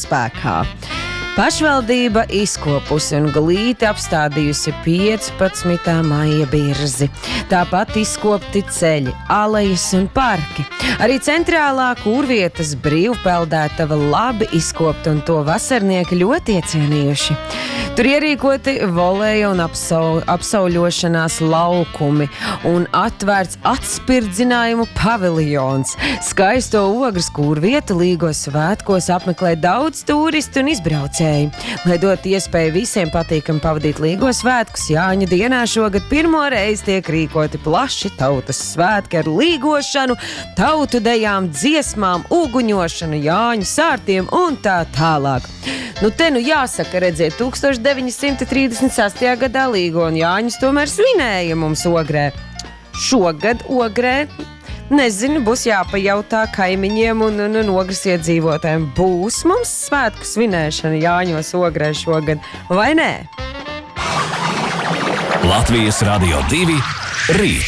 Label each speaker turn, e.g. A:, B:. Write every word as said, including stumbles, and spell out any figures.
A: spēkā. Pašvaldība izkopusi un glīti apstādījusi piecpadsmitā maija birzi. Tāpat izkopti ceļi, alejas un parki. Arī centrālā Kūrvietas brīvpeldētava labi izkopta un to vasarnieki ļoti iecienījuši. Tur ierīkoti voleja un apsau, apsauļošanās laukumi un atvērts atspirdzinājumu paviljons. Skaisto Ogres Kūrvietu Līgos svētkos apmeklē daudz turistu un izbraucēju. Lai dot iespēju visiem patīkami pavadīt Līgos svētkus, Jāņu dienā šogad pirmo reizi tiek rīkoti plaši tautas svētki ar līgošanu, tautu dejām, dziesmām, uguņošanu, Jāņu sārtiem un tā tālāk. Nu te nu jāsaka, redziet, tūkstoš deviņi simti trīsdesmit sastajā gadā Līgo un Jāņus tomēr svinēja mums Ogrē. Šogad Ogrē, nezinu, būs jāpajautā kaimiņiem un, un, un Ogres iedzīvotājiem. Būs mums svētku svinēšana Jāņos Ogrē šogad, vai nē?
B: Latvijas Radio divi rīt.